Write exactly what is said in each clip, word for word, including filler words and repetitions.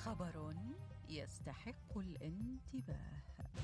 خبر يستحق الانتباه.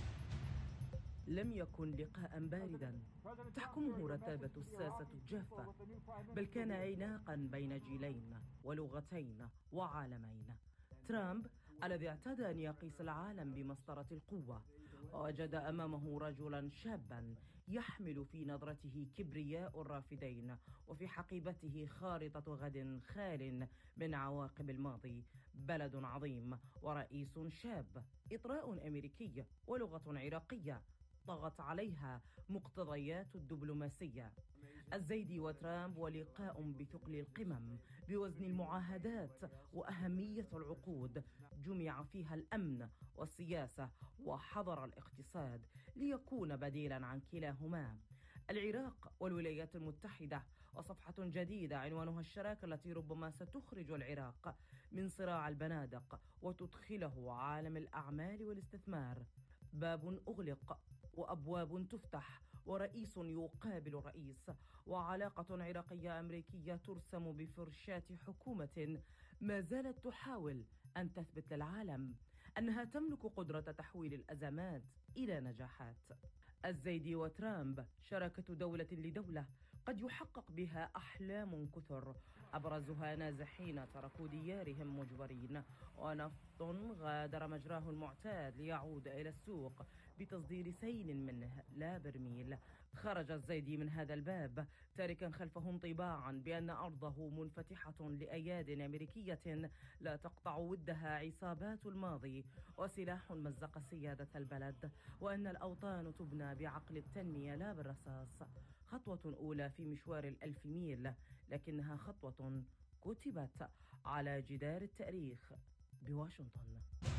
لم يكن لقاء باردا تحكمه رتابة الساسة الجافة، بل كان عناقا بين جيلين ولغتين وعالمين. ترامب الذي اعتاد أن يقيس العالم بمسطرة القوة وجد أمامه رجلا شابا يحمل في نظرته كبرياء الرافدين وفي حقيبته خارطة غد خال من عواقب الماضي. بلد عظيم ورئيس شاب، إطراء أمريكي ولغة عراقية طغت عليها مقتضيات الدبلوماسية. الزيدي وترامب ولقاء بثقل القمم بوزن المعاهدات وأهمية العقود، جمع فيها الأمن والسياسة وحظر الاقتصاد ليكون بديلا عن كلاهما. العراق والولايات المتحدة وصفحة جديدة عنوانها الشراكة التي ربما ستخرج العراق من صراع البنادق وتدخله عالم الأعمال والاستثمار. باب أغلق وأبواب تفتح، ورئيس يقابل رئيس، وعلاقة عراقية أمريكية ترسم بفرشاة حكومة ما زالت تحاول أن تثبت للعالم أنها تملك قدرة تحويل الأزمات إلى نجاحات. الزيدي وترامب شراكة دولة لدولة قد يحقق بها أحلام كثر، أبرزها نازحين تركوا ديارهم مجبرين، ونفط غادر مجراه المعتاد ليعود إلى السوق بتصدير سيل منه لا برميل. خرج الزيدي من هذا الباب تاركا خلفه انطباعا بأن أرضه منفتحة لأياد أمريكية لا تقطع ودها عصابات الماضي وسلاح مزق سيادة البلد، وأن الأوطان تبنى بعقل التنمية لا بالرصاص. خطوة أولى في مشوار الألف ميل، لكنها خطوة كتبت على جدار التاريخ بواشنطن.